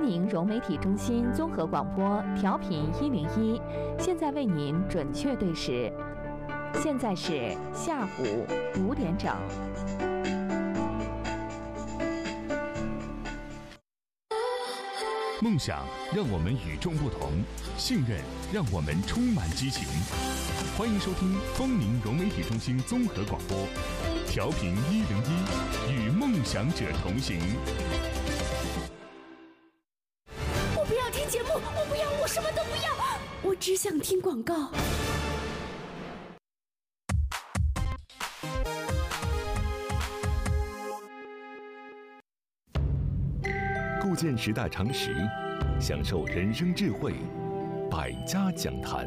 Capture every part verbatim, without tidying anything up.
明融媒体中心综合广播调频一零一，现在为您准确对时，现在是下午五点整。 梦想让我们与众不同，信任让我们充满激情。欢迎收听丰宁融媒体中心综合广播，调频一零一，与梦想者同行。 我不要听节目，我不要，我什么都不要，我只想听广告。 构建时代常识，享受人生智慧，百家讲坛。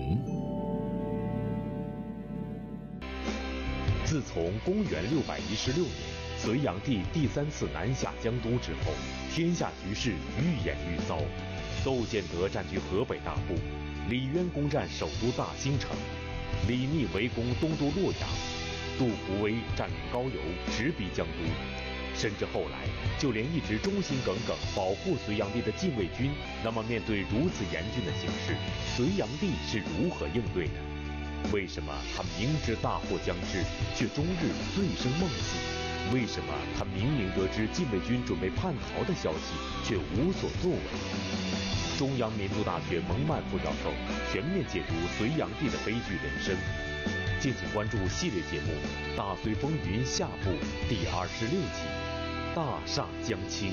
自从公元六百一十六年隋炀帝第三次南下江都之后，天下局势愈演愈糟。窦建德占据河北大部，李渊攻占首都大兴城，李密围攻东都洛阳，杜伏威占领高邮，直逼江都。甚至后来，就连一直忠心耿耿保护隋炀帝的禁卫军，那么面对如此严峻的形势，隋炀帝是如何应对的？为什么他明知大祸将至，却终日醉生梦死？为什么他明明得知禁卫军准备叛逃的消息，却无所作为？中央民族大学蒙曼副教授全面解读隋炀帝的悲剧人生。敬请关注系列节目《大隋风云》下部第二十六集《大厦将倾》。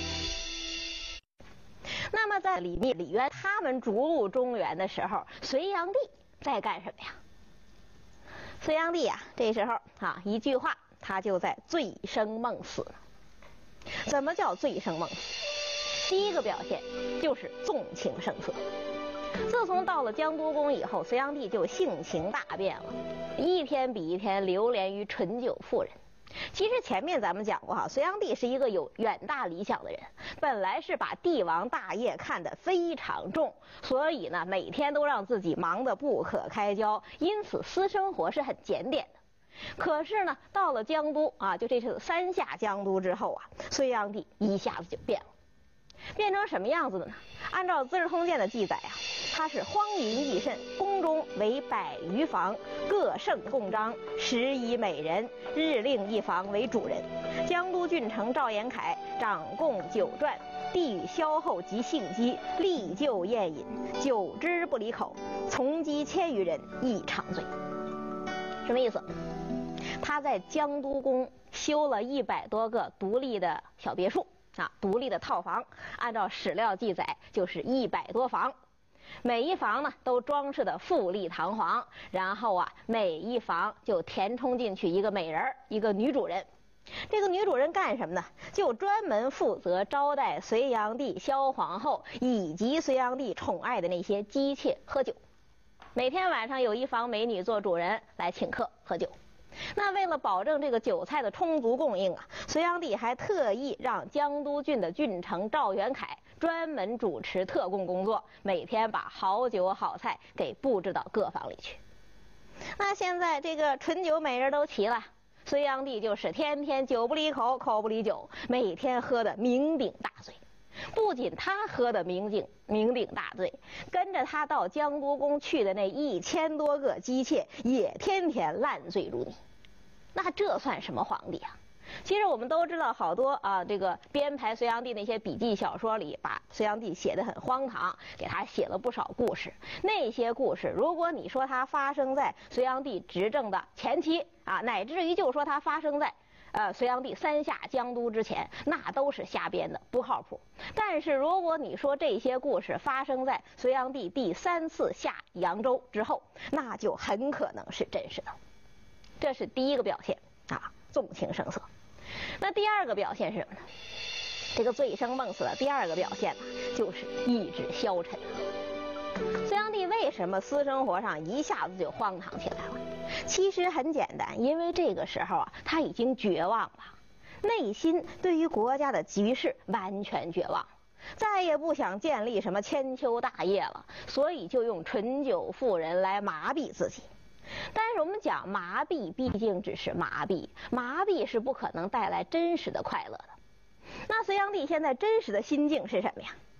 那么，在李密、李渊他们逐鹿中原的时候，隋炀帝在干什么呀？隋炀帝啊，这时候啊，一句话，他就在醉生梦死。怎么叫醉生梦死？第一个表现就是纵情声色。自从到了江都宫以后，隋炀帝就性情大变了，一天比一天流连于醇酒妇人。其实前面咱们讲过哈，隋炀帝是一个有远大理想的人，本来是把帝王大业看得非常重，所以呢，每天都让自己忙得不可开交，因此私生活是很检点的。可是呢，到了江都啊，就这次三下江都之后啊，隋炀帝一下子就变了。变成什么样子的呢？按照《资治通鉴》的记载啊，他是荒淫益甚，宫中为百余房，各盛共章，十以美人，日令一房为主人。江都郡丞赵延凯掌供酒馔，帝与萧后及幸姬，历就宴饮，酒之不离口，从击千余人，亦长醉。什么意思？他在江都宫修了一百多个独立的小别墅啊，独立的套房，按照史料记载就是一百多房，每一房呢都装饰的富丽堂皇，然后啊每一房就填充进去一个美人，一个女主人。这个女主人干什么呢？就专门负责招待隋炀帝、萧皇后以及隋炀帝宠爱的那些姬妾喝酒。每天晚上有一房美女做主人来请客喝酒。那为了保证这个酒菜的充足供应啊，隋炀帝还特意让江都郡的郡丞赵元凯专门主持特供工作，每天把好酒好菜给布置到各房里去。那现在这个醇酒美人都齐了，隋炀帝就是天天酒不离口，口不离酒，每天喝得酩酊大醉。不仅他喝得酩酊酩酊大醉，跟着他到江都宫去的那一千多个姬妾也天天烂醉如泥。那这算什么皇帝啊？其实我们都知道，好多啊，这个编排隋炀帝那些笔记小说里，把隋炀帝写得很荒唐，给他写了不少故事。那些故事，如果你说它发生在隋炀帝执政的前期啊，乃至于就说它发生在呃，隋炀帝三下江都之前，那都是瞎编的，不靠谱。但是如果你说这些故事发生在隋炀帝第三次下扬州之后，那就很可能是真实的。这是第一个表现啊，纵情声色。那第二个表现是什么呢？这个醉生梦死的第二个表现呢，就是意志消沉。隋炀帝为什么私生活上一下子就荒唐起来了？其实很简单，因为这个时候啊，他已经绝望了，内心对于国家的局势完全绝望，再也不想建立什么千秋大业了，所以就用醇酒妇人来麻痹自己。但是我们讲麻痹毕竟只是麻痹，麻痹是不可能带来真实的快乐的。那隋炀帝现在真实的心境是什么呀？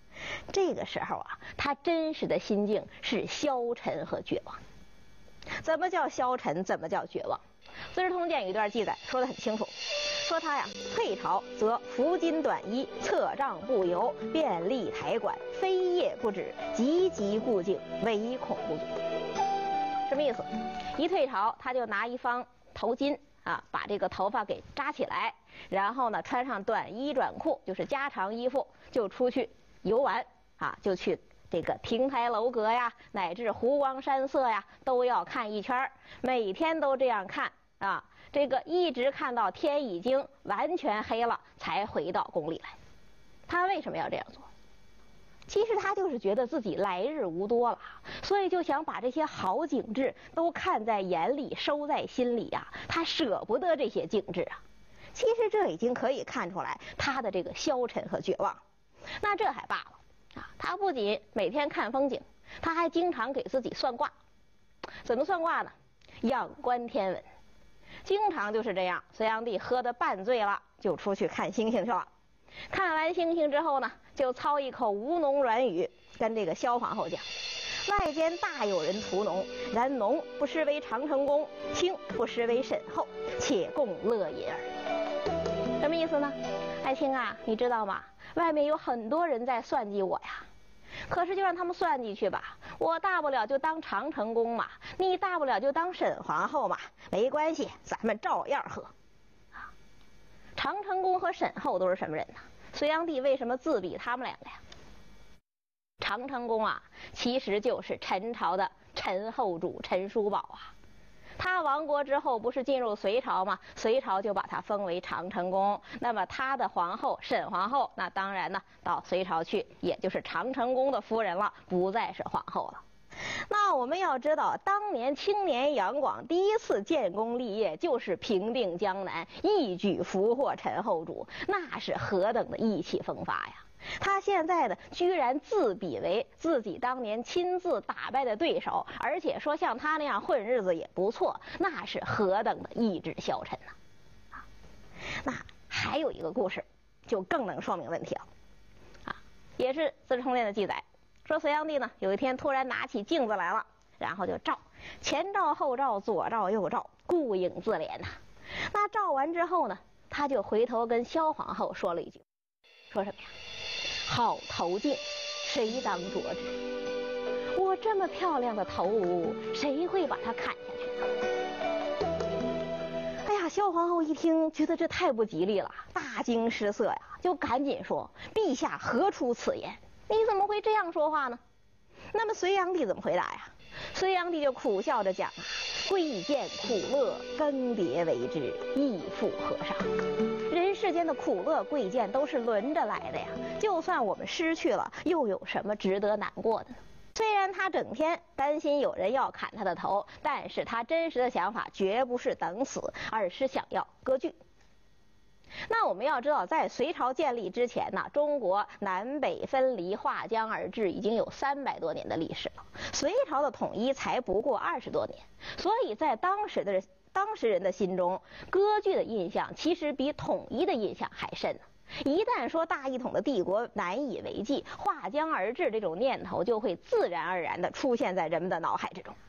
这个时候啊，他真实的心境是消沉和绝望。怎么叫消沉？怎么叫绝望？《资治通鉴》有一段记载说得很清楚，说他呀退朝则服金短衣，侧杖不游，便立台馆，非夜不止，急急顾境，唯恐不足。什么意思？一退朝，他就拿一方头巾啊，把这个头发给扎起来，然后呢穿上短衣短裤，就是家常衣服，就出去游玩啊，就去这个亭台楼阁呀，乃至湖光山色呀，都要看一圈，每天都这样看啊，这个一直看到天已经完全黑了，才回到宫里来。他为什么要这样做？其实他就是觉得自己来日无多了，所以就想把这些好景致都看在眼里，收在心里呀、啊。他舍不得这些景致啊。其实这已经可以看出来他的这个消沉和绝望。那这还罢了啊，他不仅每天看风景，他还经常给自己算卦。怎么算卦呢？仰观天文。经常就是这样，隋炀帝喝得半醉了，就出去看星星去了。看完星星之后呢，就操一口吴侬软语，跟这个萧皇后讲：外间大有人屠农，然农不失为长成公，卿不失为沈后，且共乐也耳。什么意思呢？爱卿啊，你知道吗？外面有很多人在算计我呀，可是就让他们算计去吧，我大不了就当长成公嘛，你大不了就当沈皇后嘛，没关系，咱们照样喝。啊，长成公和沈后都是什么人呢？隋炀帝为什么自比他们两个呀？长成公啊，其实就是陈朝的陈后主陈叔宝啊。他亡国之后不是进入隋朝吗？隋朝就把他封为长成公。那么他的皇后沈皇后，那当然呢，到隋朝去，也就是长成公的夫人了，不再是皇后了。那我们要知道，当年青年杨广第一次建功立业，就是平定江南，一举俘获陈后主，那是何等的意气风发呀！他现在呢，居然自比为自己当年亲自打败的对手，而且说像他那样混日子也不错，那是何等的意志消沉呢？啊，那还有一个故事，就更能说明问题了。啊，也是《资治通鉴》的记载，说隋炀帝呢有一天突然拿起镜子来了，然后就照，前照后照，左照右照，顾影自怜呐。那照完之后呢，他就回头跟萧皇后说了一句，说什么呀？好头镜，谁当着之？我这么漂亮的头，谁会把它砍下去呢？哎呀，萧皇后一听，觉得这太不吉利了，大惊失色呀，就赶紧说：“陛下何出此言？你怎么会这样说话呢？”那么隋炀帝怎么回答呀？隋炀帝就苦笑着讲啊：“贵贱苦乐，更迭为之，亦复何伤？人世间的苦乐贵贱都是轮着来的呀，就算我们失去了，又有什么值得难过的呢？”虽然他整天担心有人要砍他的头，但是他真实的想法绝不是等死，而是想要割据。那我们要知道，在隋朝建立之前呢，中国南北分离、划江而治已经有三百多年的历史了。隋朝的统一才不过二十多年，所以在当时的当时人的心中，割据的印象其实比统一的印象还深呢。一旦说大一统的帝国难以为继，划江而治这种念头就会自然而然地出现在人们的脑海之中。